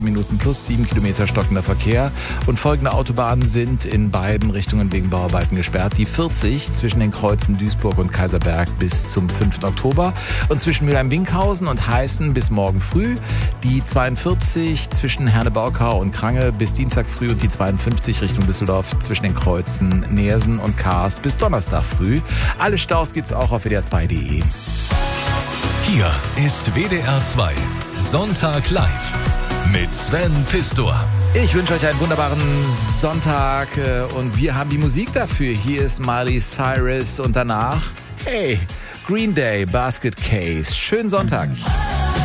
Minuten plus 7 Kilometer stockender Verkehr. Und folgende Autobahnen sind in beiden Richtungen wegen Bauarbeiten gesperrt. Die 40 zwischen den Kreuzen Duisburg und Kaiserberg bis zum 5. Oktober. Und zwischen Mülheim-Winkhausen und Heißen bis morgen früh. Die 42 zwischen Herne-Baukau und Krange bis Dienstag früh. Und die 52 Richtung Düsseldorf zwischen den Kreuzen Neersen und Kaas bis Donnerstag früh. Alle Staus gibt's auch auf wdr2.de. Hier ist WDR 2 Sonntag live mit Sven Pistor. Ich wünsche euch einen wunderbaren Sonntag und wir haben die Musik dafür. Hier ist Miley Cyrus und danach, hey, Green Day, Basket Case. Schönen Sonntag.